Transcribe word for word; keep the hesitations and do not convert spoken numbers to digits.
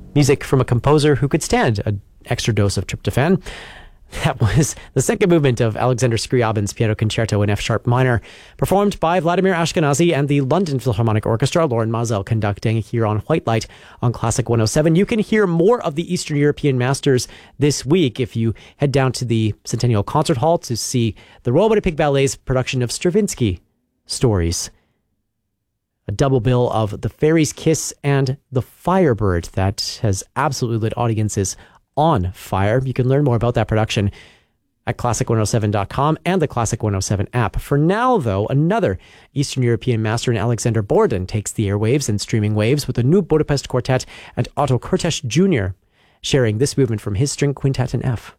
Music from a composer who could stand an extra dose of tryptophan. That was the second movement of Alexander Scriabin's Piano Concerto in F-sharp minor, performed by Vladimir Ashkenazy and the London Philharmonic Orchestra, Lauren Mazel conducting here on White Light on Classic one oh seven. You can hear more of the Eastern European Masters this week if you head down to the Centennial Concert Hall to see the Royal Winnipeg Ballet's production of Stravinsky Stories. A double bill of The Fairy's Kiss and The Firebird that has absolutely lit audiences on fire. You can learn more about that production at classic one oh seven dot com and the Classic one oh seven app. For now, though, another Eastern European master in Alexander Borden takes the airwaves and streaming waves with the New Budapest Quartet and Otto Kurtes Junior sharing this movement from his string quintet in F.